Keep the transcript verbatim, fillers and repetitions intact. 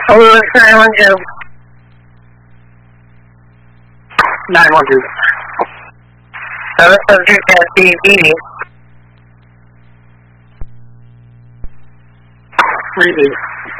Hello, nine one two. nine one two. Hello, subject at the meeting. Reboot.